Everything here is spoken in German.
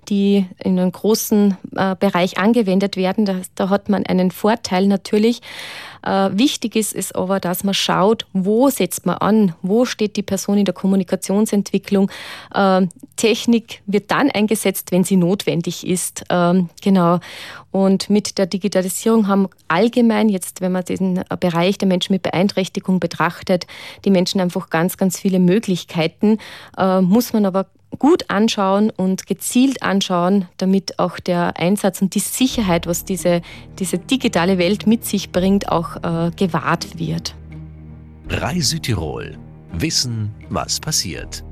die in einem großen Bereich angewendet werden. Da hat man einen Vorteil natürlich. Wichtig ist aber, dass man schaut, wo setzt man an, wo steht die Person in der Kommunikationsentwicklung. Technik wird dann eingesetzt, wenn sie notwendig ist. Genau. Und mit der Digitalisierung haben allgemein, jetzt wenn man den Bereich der Menschen mit Beeinträchtigung betrachtet, die Menschen einfach ganz, ganz viele Möglichkeiten. Muss man aber gut anschauen und gezielt anschauen, damit auch der Einsatz und die Sicherheit, was diese digitale Welt mit sich bringt, auch gewahrt wird. RAI Südtirol. Wissen, was passiert.